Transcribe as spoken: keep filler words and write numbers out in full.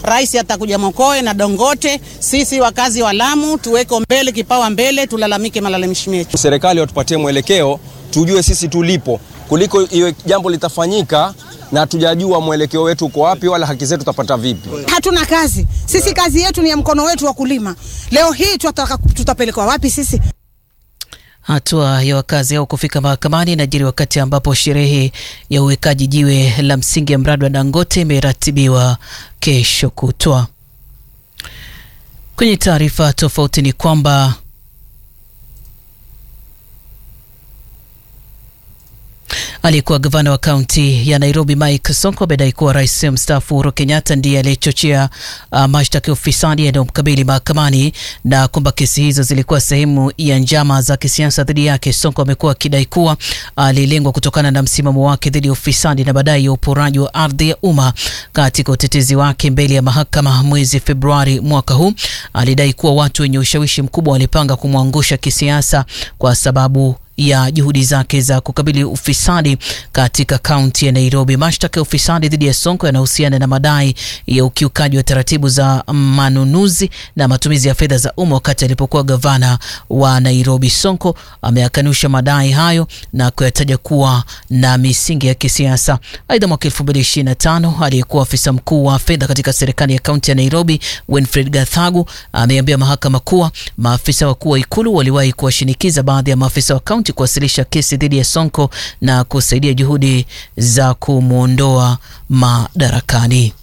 rais atakuja Mokoe na Dongote. Sisi wakazi wa Lamu tuweko mbele, kipawa mbele, tulalamike malalamishi yetu. Serikali watupatie mwelekeo, tujue sisi tulipo, kuliko iwe jambo litafanyika na tujajua mwelekeo wetu uko wapi wala haki zetu tutapata vipi. Hatuna kazi. Sisi kazi yetu ni ya mkono wetu wa kulima. Leo hii tutataka tutapelekwa wapi sisi? Hatua ya wakazi hao kufika mahakamani inajiri wakati ambapo sherehe ya uwekaji jiwe la msingi ya mradi wa Dangote imeratibiwa kesho kutwa. Kwenye taarifa tofauti ni kwamba alikuwa gavana wa kaunti ya Nairobi Mike Sonko amedai kuwa rais mstaafu Uhuru Kenyatta ndiye aliyechochea uh, mashtaka ya ufisadi yanayomkabili mahakamani na kwamba kesi hizo zilikuwa sehemu ya njama za kisiasa dhidi yake. Sonko amekuwa akidai kuwa alilengwa uh, kutokana na msimamo wake dhidi ya ufisadi na baadaye ya uporaji wa ardhi ya umma. Katika utetezi wake mbele ya mahakama mwezi Februari mwaka huu, alidai kuwa watu wenye ushawishi mkubwa walipanga kumwangusha kisiasa kwa sababu ya juhudi zake za kukabili ufisadi katika kaunti ya Nairobi. Mashtaka ya ufisadi dhidi ya Sonko yanahusiana na madai ya ukiukaji wa taratibu za manunuzi na matumizi ya fedha za umma wakati alipokuwa gavana wa Nairobi. Sonko ameakanusha madai hayo na kuyataja kuwa na misingi ya kisiasa. Aidha, mwaka elfu mbili ishirini na tano aliyekuwa afisa mkuu wa fedha katika serikali ya kaunti ya Nairobi Winfred Gathagu ameambia mahakama kuwa maafisa wakuu wa ikulu waliwahi kuwashinikiza baadhi ya maafisa wa kaunti kuwasilisha kesi dhidi ya Sonko na kusaidia juhudi za kumuondoa madarakani.